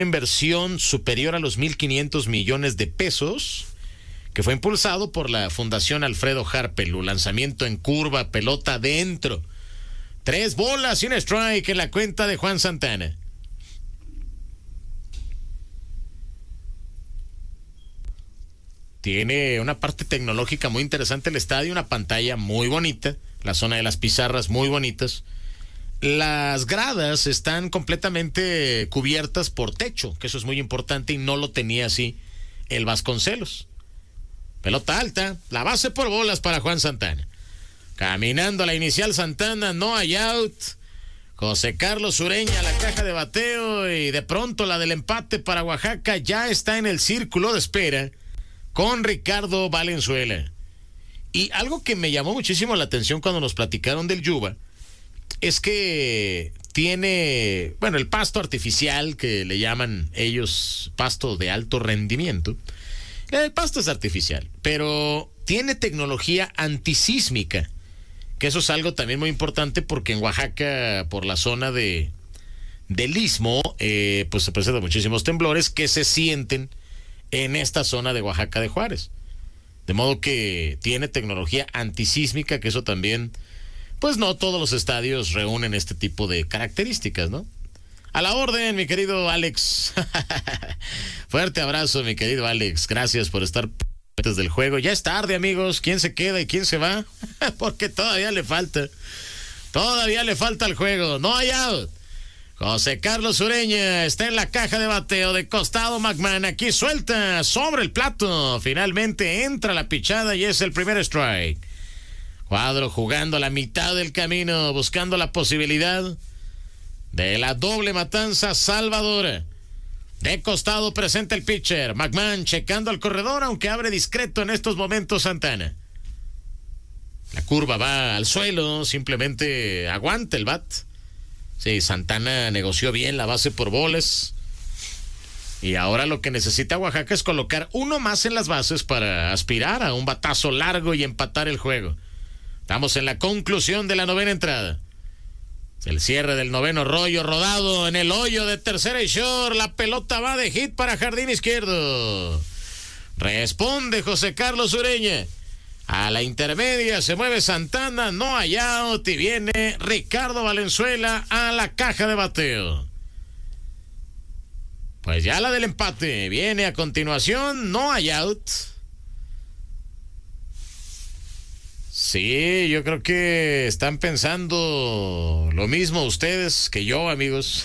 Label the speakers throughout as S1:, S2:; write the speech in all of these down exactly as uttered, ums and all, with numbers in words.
S1: inversión superior a los mil quinientos millones de pesos, que fue impulsado por la Fundación Alfredo Harpelú. Lanzamiento en curva, pelota adentro. Tres bolas y un strike en la cuenta de Juan Santana. Tiene una parte tecnológica muy interesante el estadio, una pantalla muy bonita, la zona de las pizarras muy bonitas. Las gradas están completamente cubiertas por techo, que eso es muy importante y no lo tenía así el Vasconcelos. Pelota alta, la base por bolas para Juan Santana. Caminando a la inicial Santana, no hay out. José Carlos Ureña a la caja de bateo y de pronto la del empate para Oaxaca ya está en el círculo de espera con Ricardo Valenzuela. Y algo que me llamó muchísimo la atención cuando nos platicaron del Yuba es que tiene, bueno, el pasto artificial que le llaman ellos pasto de alto rendimiento. El pasto es artificial, pero tiene tecnología antisísmica, que eso es algo también muy importante porque en Oaxaca, por la zona de del Istmo, eh, pues se presentan muchísimos temblores que se sienten en esta zona de Oaxaca de Juárez. De modo que tiene tecnología antisísmica, que eso también, pues no todos los estadios reúnen este tipo de características, ¿no? A la orden, mi querido Alex. Fuerte abrazo, mi querido Alex. Gracias por estar antes del juego. Ya es tarde, amigos. ¿Quién se queda y quién se va? Porque todavía le falta. Todavía le falta el juego. No hay out. José Carlos Ureña está en la caja de bateo de costado. McMahon aquí suelta sobre el plato. Finalmente entra la pichada y es el primer strike. Cuadro jugando a la mitad del camino, buscando la posibilidad de la doble matanza salvadora. De costado presenta el pitcher. McMahon checando al corredor, aunque abre discreto en estos momentos Santana. La curva va al suelo, simplemente aguanta el bat. Sí, Santana negoció bien la base por bolas. Y ahora lo que necesita Oaxaca es colocar uno más en las bases para aspirar a un batazo largo y empatar el juego. Estamos en la conclusión de la novena entrada. El cierre del noveno rollo rodado en el hoyo de tercera y short. La pelota va de hit para jardín izquierdo. Responde José Carlos Ureña. A la intermedia se mueve Santana, no hay out y viene Ricardo Valenzuela a la caja de bateo. Pues ya la del empate viene a continuación, no hay out. Sí, yo creo que están pensando lo mismo ustedes que yo, amigos.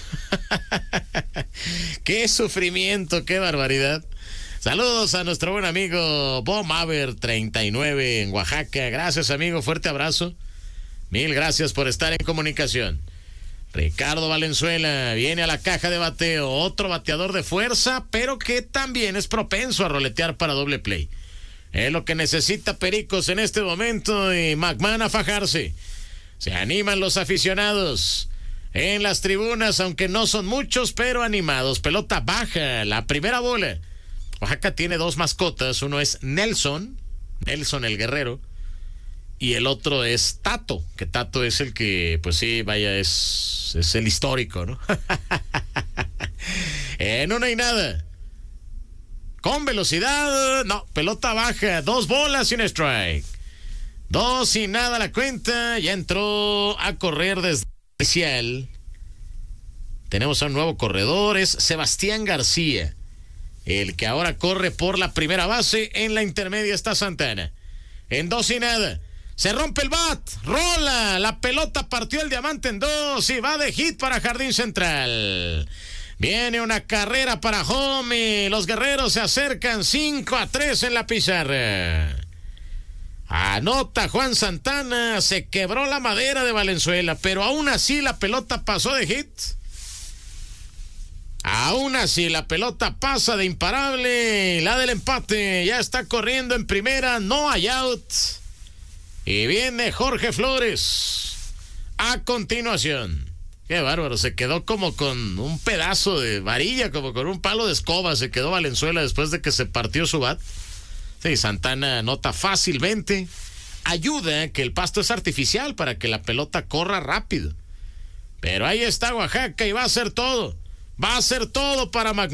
S1: Qué sufrimiento, qué barbaridad. Saludos a nuestro buen amigo Bob Maver treinta y nueve en Oaxaca. Gracias, amigo, fuerte abrazo. Mil gracias por estar en comunicación. Ricardo Valenzuela viene a la caja de bateo, otro bateador de fuerza, pero que también es propenso a roletear para doble play. Es lo que necesita Pericos en este momento y McMahon a fajarse. Se animan los aficionados en las tribunas, aunque no son muchos, pero animados. Pelota baja, la primera bola. Oaxaca tiene dos mascotas, uno es Nelson, Nelson el guerrero, y el otro es Tato, que Tato es el que, pues sí, vaya, es, es el histórico, ¿no? En una y nada. Con velocidad, no, pelota baja, dos bolas y un strike. Dos y nada la cuenta, ya entró a correr desde especial. Tenemos a un nuevo corredor, es Sebastián García, el que ahora corre por la primera base. En la intermedia está Santana. En dos y nada. Se rompe el bat. Rola. La pelota partió el diamante en dos y va de hit para Jardín Central. Viene una carrera para home. Los guerreros se acercan cinco a tres en la pizarra. Anota Juan Santana. Se quebró la madera de Valenzuela, pero aún así la pelota pasó de hit. Aún así, la pelota pasa de imparable. La del empate ya está corriendo en primera. No hay out. Y viene Jorge Flores a continuación. Qué bárbaro. Se quedó como con un pedazo de varilla, como con un palo de escoba. Se quedó Valenzuela después de que se partió su bat. Sí, Santana anota fácilmente. Ayuda que el pasto es artificial para que la pelota corra rápido. Pero ahí está Oaxaca y va a hacer todo. Va a ser todo para McMahon.